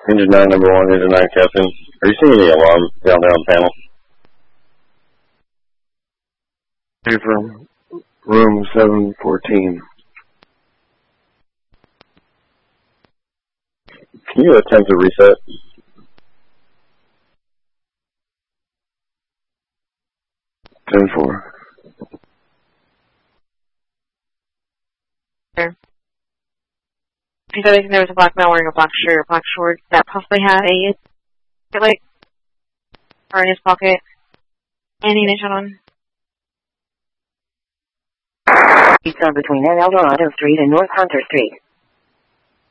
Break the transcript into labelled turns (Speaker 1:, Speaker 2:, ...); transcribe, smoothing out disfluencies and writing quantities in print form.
Speaker 1: Engine 9, number 1, engine 9, captain. Are you seeing any alarm down there on the panel?
Speaker 2: From room 714.
Speaker 1: Can you attempt to reset?
Speaker 2: Ten four.
Speaker 3: Sure. He said there was a black man wearing a black shirt, black shorts that possibly had a like or in his pocket. Ammunition on.
Speaker 4: East between N. Eldorado Street and North Hunter Street.